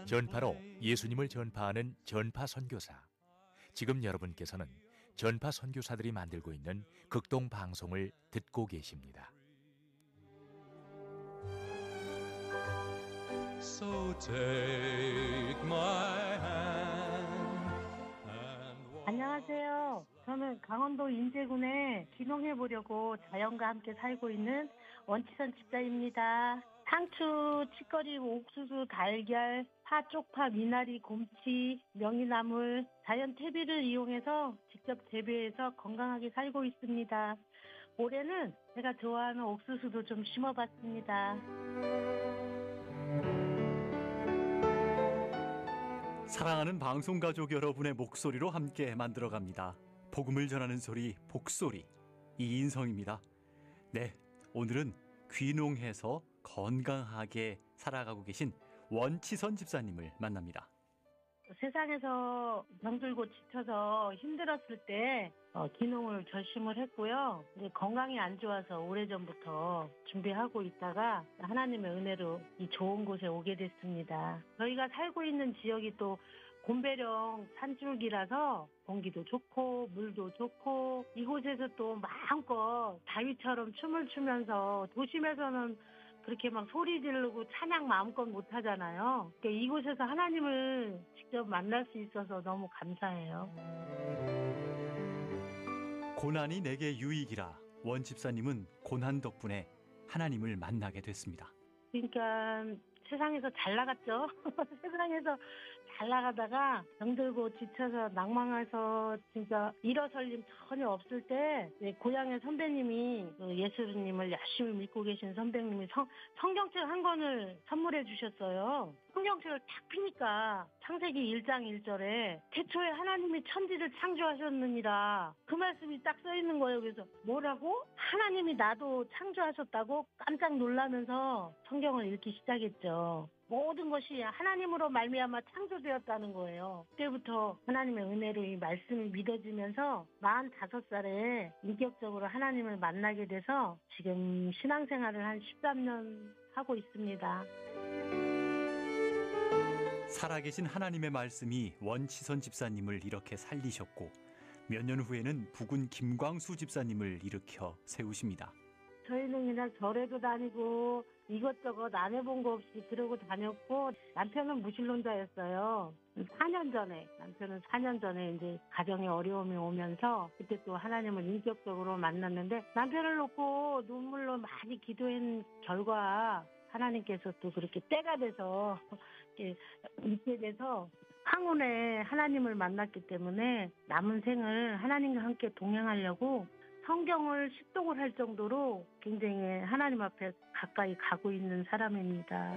전파로 예수님을 전파하는 전파 선교사. 지금 여러분께서는 전파 선교사들이 만들고 있는 극동 방송을 듣고 계십니다. So take my hand and 안녕하세요. 저는 강원도 인제군에 귀농해 보려고 자연과 함께 살고 있는 원치선 집사입니다. 상추, 치거리, 옥수수, 달걀, 파, 쪽파, 미나리, 곰치, 명이나물, 자연 퇴비를 이용해서 직접 재배해서 건강하게 살고 있습니다. 올해는 제가 좋아하는 옥수수도 좀 심어봤습니다. 사랑하는 방송가족 여러분의 목소리로 함께 만들어갑니다. 복음을 전하는 소리, 복소리, 이인성입니다. 네, 오늘은 귀농해서 건강하게 살아가고 계신 원치선 집사님을 만납니다. 세상에서 병들고 지쳐서 힘들었을 때 귀농을 결심을 했고요. 이제 건강이 안 좋아서 오래전부터 준비하고 있다가 하나님의 은혜로 이 좋은 곳에 오게 됐습니다. 저희가 살고 있는 지역이 또 곰배령 산줄기라서 공기도 좋고 물도 좋고 이곳에서 또 마음껏 다윗처럼 춤을 추면서 도심에서는 그렇게 막 소리 지르고 찬양 마음껏 못 하잖아요. 그러니까 이곳에서 하나님을 직접 만날 수 있어서 너무 감사해요. 고난이 내게 유익이라 원 집사님은 고난 덕분에 하나님을 만나게 됐습니다. 그러니까 세상에서 잘 나갔죠. 세상에서 잘 나가다가 병들고 지쳐서 낭망해서 진짜 일어설 일 전혀 없을 때 고향의 선배님이 예수님을 열심히 믿고 계신 선배님이 성경책 한 권을 선물해 주셨어요. 성경책을 딱 피니까 창세기 1장 1절에 태초에 하나님이 천지를 창조하셨느니라 그 말씀이 딱 써 있는 거예요. 그래서 뭐라고? 하나님이 나도 창조하셨다고 깜짝 놀라면서 성경을 읽기 시작했죠. 모든 것이 하나님으로 말미암아 창조되었다는 거예요. 그때부터 하나님의 은혜로 이 말씀이 믿어지면서 45살에 인격적으로 하나님을 만나게 돼서 지금 신앙생활을 한 13년 하고 있습니다. 살아계신 하나님의 말씀이 원치선 집사님을 이렇게 살리셨고 몇 년 후에는 부군 김광수 집사님을 일으켜 세우십니다. 저희는 그냥 절에도 다니고 이것저것 안 해본 거 없이 그러고 다녔고 남편은 무신론자였어요. 4년 전에 남편은 4년 전에 이제 가정에 어려움이 오면서 그때 또 하나님을 인격적으로 만났는데 남편을 놓고 눈물로 많이 기도한 결과 하나님께서 또 그렇게 때가 돼서 있게 돼서 황혼에 하나님을 만났기 때문에 남은 생을 하나님과 함께 동행하려고 성경을 식독을 할 정도로 굉장히 하나님 앞에 가까이 가고 있는 사람입니다.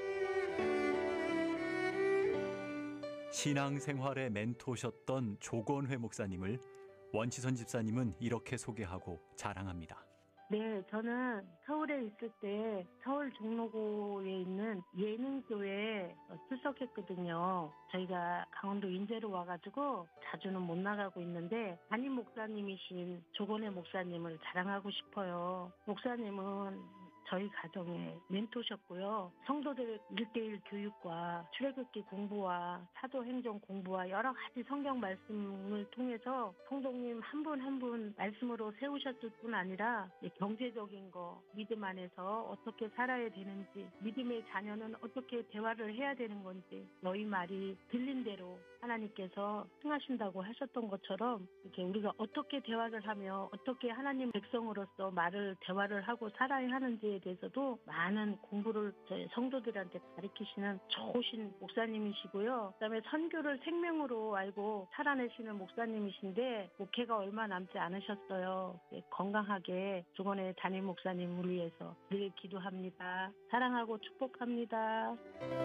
신앙생활의 멘토셨던 조건회 목사님을 원치선 집사님은 이렇게 소개하고 자랑합니다. 네, 저는 서울에 있을 때 서울 종로구에 있는 예능교회에 출석했거든요. 저희가 강원도 인제로 와가지고 자주는 못 나가고 있는데 담임 목사님이신 조건혜 목사님을 자랑하고 싶어요. 목사님은 저희 가정의 멘토셨고요. 성도들 1:1 교육과 출애굽기 공부와 사도행전 공부와 여러 가지 성경 말씀을 통해서 성도님 한 분 한 분 말씀으로 세우셨을 뿐 아니라 경제적인 거, 믿음 안에서 어떻게 살아야 되는지, 믿음의 자녀는 어떻게 대화를 해야 되는 건지 너희 말이 들린 대로 하나님께서 승하신다고 하셨던 것처럼 이렇게 우리가 어떻게 대화를 하며 어떻게 하나님 백성으로서 대화를 하고 살아야 하는지에 대해서도 많은 공부를 저희 성도들한테 가르치시는 좋으신 목사님이시고요. 그다음에 선교를 생명으로 알고 살아내시는 목사님이신데 목회가 얼마 남지 않으셨어요. 건강하게 조건의 담임 목사님을 위해서 늘 기도합니다. 사랑하고 축복합니다.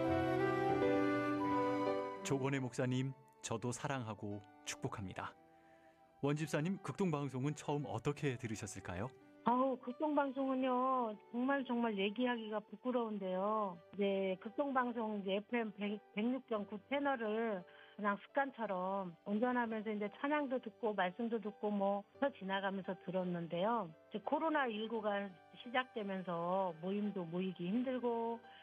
조건혜 목사님, 저도 사랑하고 축복합니다. 원 집사님, 극동방송은 처음 어떻게 들으셨을까요? 극동방송은요, 정말 얘기하기가 부끄러운데요. 이제 극동방송 FM 106.9 채널을 그냥 습관처럼 운전하면서 이제 찬양도 듣고 말씀도 듣고 지나가면서 들었는데요. 이제 코로나19가 시작되면서 모임도 모이기 힘들고